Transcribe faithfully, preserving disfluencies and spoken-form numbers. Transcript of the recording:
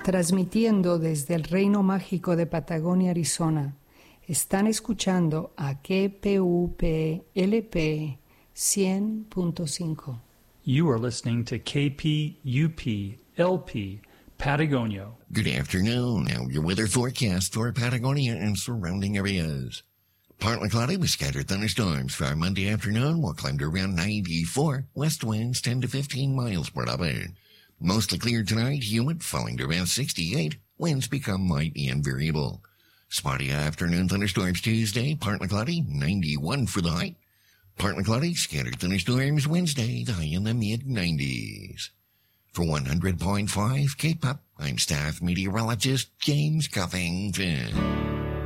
Transmitiendo desde el Reino Mágico de Patagonia, Arizona, están escuchando a K P U P L P cien punto cinco. You are listening to K P U P L P Patagonia. Good afternoon. Now your weather forecast for Patagonia and surrounding areas. Partly cloudy with scattered thunderstorms for our Monday afternoon. We'll climb to around ninety-four. West winds ten to fifteen miles per hour. Mostly clear tonight, humid, falling to around sixty-eight. Winds become light and variable. Spotty afternoon thunderstorms Tuesday, partly cloudy, ninety-one for the high. Partly cloudy, scattered thunderstorms Wednesday, the high in the mid nineties. For one hundred point five K-Pop, I'm staff meteorologist James Cuffington.